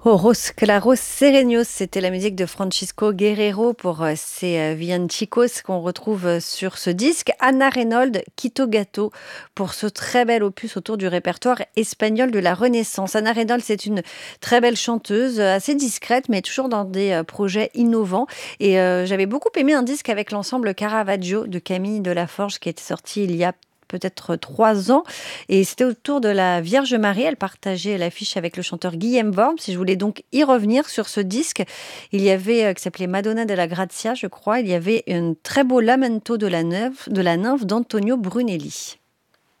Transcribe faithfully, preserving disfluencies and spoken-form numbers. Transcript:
Ojos claros sereños, c'était la musique de Francisco Guerrero pour euh, ses euh, Villancicos qu'on retrouve euh, sur ce disque. Anna Reynolds, Quito Gato, pour ce très bel opus autour du répertoire espagnol de la Renaissance. Anna Reynolds, c'est une très belle chanteuse, euh, assez discrète, mais toujours dans des euh, projets innovants. Et euh, j'avais beaucoup aimé un disque avec l'ensemble Caravaggio de Camille Delaforge qui était sorti il y a peut-être trois ans. Et c'était autour de la Vierge Marie. Elle partageait l'affiche avec le chanteur Guillaume Worms. Si je voulais donc y revenir sur ce disque, il y avait, euh, qui s'appelait Madonna della Grazia, je crois, il y avait un très beau lamento de la nymphe, de la nymphe d'Antonio Brunelli.